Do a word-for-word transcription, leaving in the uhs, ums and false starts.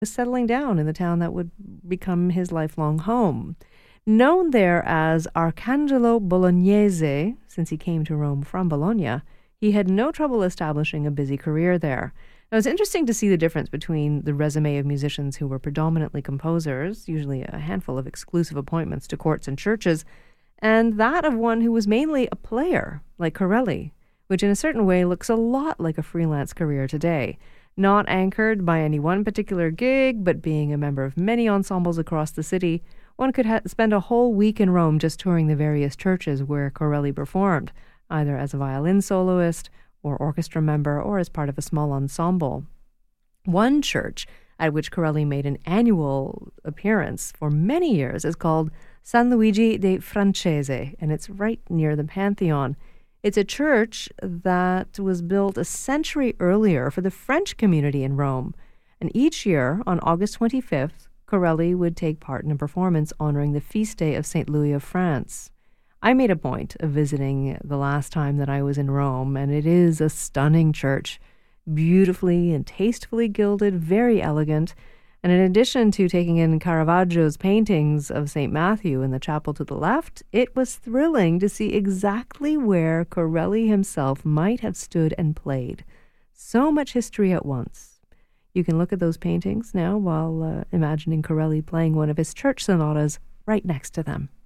was settling down in the town that would become his lifelong home. Known there as Arcangelo Bolognese, since he came to Rome from Bologna, he had no trouble establishing a busy career there. Now, it's interesting to see the difference between the resume of musicians who were predominantly composers, usually a handful of exclusive appointments to courts and churches, and that of one who was mainly a player, like Corelli, which in a certain way looks a lot like a freelance career today. Not anchored by any one particular gig, but being a member of many ensembles across the city, one could ha- spend a whole week in Rome just touring the various churches where Corelli performed, either as a violin soloist or orchestra member or as part of a small ensemble. One church at which Corelli made an annual appearance for many years is called San Luigi de Francese, and it's right near the Pantheon. It's a church that was built a century earlier for the French community in Rome. And each year, on August twenty-fifth, Corelli would take part in a performance honoring the feast day of Saint Louis of France. I made a point of visiting the last time that I was in Rome, and it is a stunning church, beautifully and tastefully gilded, very elegant. And in addition to taking in Caravaggio's paintings of Saint Matthew in the chapel to the left, it was thrilling to see exactly where Corelli himself might have stood and played. So much history at once. You can look at those paintings now while uh, imagining Corelli playing one of his church sonatas right next to them.